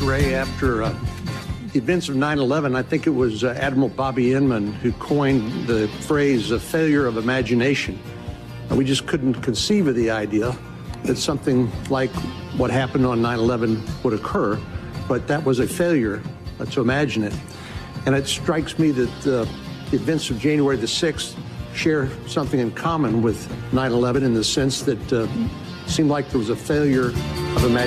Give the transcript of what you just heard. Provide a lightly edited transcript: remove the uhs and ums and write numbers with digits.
Ray, after the events of 9/11, I think it was Admiral Bobby Inman who coined the phrase "a failure of imagination." We just couldn't conceive of the idea that something like what happened on 9/11 would occur, but that was a failure to imagine it. And it strikes me that the events of January the 6th share something in common with 9/11 in the sense that it seemed like there was a failure of imagination.